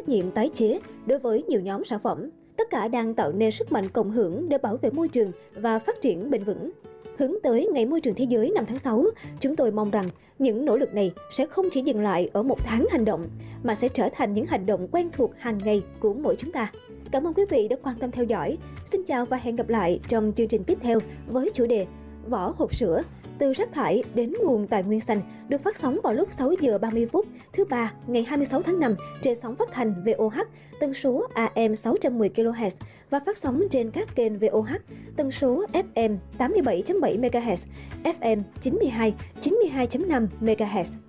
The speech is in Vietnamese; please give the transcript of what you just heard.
trách nhiệm tái chế đối với nhiều nhóm sản phẩm. Tất cả đang tạo nên sức mạnh cộng hưởng để bảo vệ môi trường và phát triển bền vững. Hướng tới Ngày Môi trường Thế giới 5 tháng 6, chúng tôi mong rằng những nỗ lực này sẽ không chỉ dừng lại ở một tháng hành động, mà sẽ trở thành những hành động quen thuộc hàng ngày của mỗi chúng ta. Cảm ơn quý vị đã quan tâm theo dõi. Xin chào và hẹn gặp lại trong chương trình tiếp theo với chủ đề Vỏ hộp sữa, từ rác thải đến nguồn tài nguyên xanh, được phát sóng vào lúc 6 giờ 30 phút thứ ba ngày 26 tháng 5 trên sóng phát thanh VOH tần số AM 610 kHz và phát sóng trên các kênh VOH tần số FM 87.7 MHz, FM 92.5 MHz.